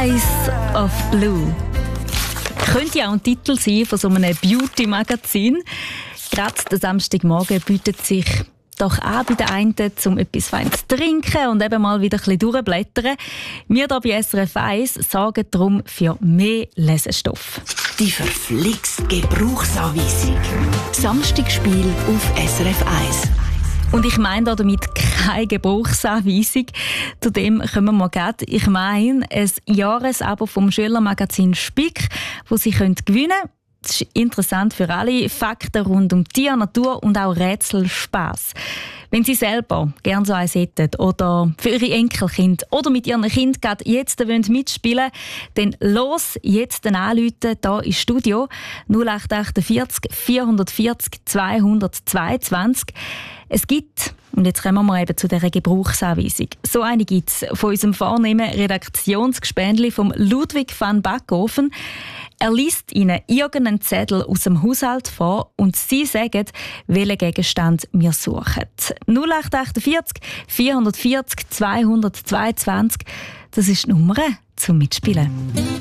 Eyes of Blue. Könnte ja auch ein Titel sein von so einem Beauty-Magazin. Gerade der Samstagmorgen bietet sich doch auch bei den einen, um etwas Feines zu trinken und eben mal wieder ein bisschen durchblättern. Wir hier bei SRF 1 sorgen darum für mehr Lesestoff. Die verflixt Gebrauchsanweisung. Samstagsspiel auf SRF 1. Und ich meine damit keine Gebrauchsanweisung. Zu dem kommen wir gerade. Ich meine ein Jahresabo vom Schülermagazin Spick, das Sie gewinnen können. Das ist interessant für alle. Fakten rund um Tier, Natur und auch Rätselspass. Wenn Sie selber gerne so eins hätten oder für Ihre Enkelkind oder mit Ihren Kind gerade jetzt mitspielen wollen, dann los jetzt anrufen hier ins Studio 0848 440 222. Es gibt, und jetzt kommen wir eben zu dieser Gebrauchsanweisung, so eine gibt es von unserem vornehmen Redaktionsgespendli vom Ludwig van Backhofen. Er liest Ihnen irgendeinen Zettel aus dem Haushalt vor und Sie sagen, welchen Gegenstand wir suchen. 0848 440 222, das ist die Nummer zum Mitspielen.